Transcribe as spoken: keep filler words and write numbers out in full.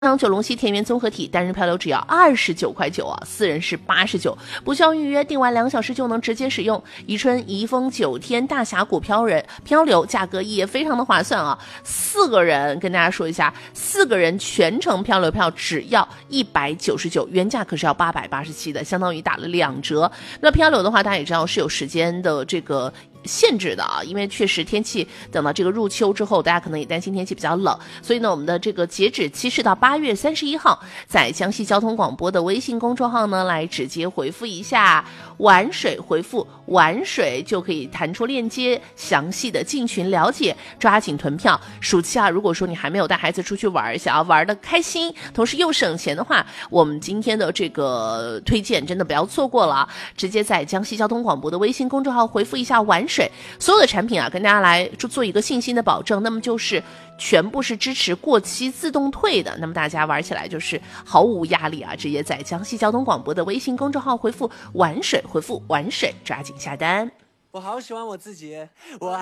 汤九龙溪田园综合体单人漂流只要二十九块九啊，四人是八十九，不需要预约，订完两小时就能直接使用。宜春宜丰九天大峡谷漂人漂流价格也非常的划算啊，四个人跟大家说一下，四个人全程漂流票只要一百九十九，原价可是要八百八十七的，相当于打了两折。那漂流的话，大家也知道是有时间的这个限制的啊，因为确实天气等到这个入秋之后，大家可能也担心天气比较冷，所以呢，我们的这个截止期是到八月三十一号，在江西交通广播的微信公众号呢，来直接回复一下玩水，回复玩水就可以弹出链接，详细的进群了解，抓紧囤票。暑期啊，如果说你还没有带孩子出去玩，想要玩的开心，同时又省钱的话，我们今天的这个推荐真的不要错过了，直接在江西交通广播的微信公众号回复一下玩水，所有的产品啊，跟大家来做一个信心的保证，那么就是全部是支持过期自动退的，那么大家玩起来就是毫无压力啊，直接在江西交通广播的微信公众号回复玩水，回复玩水，抓紧下单。 我好喜欢我自己，我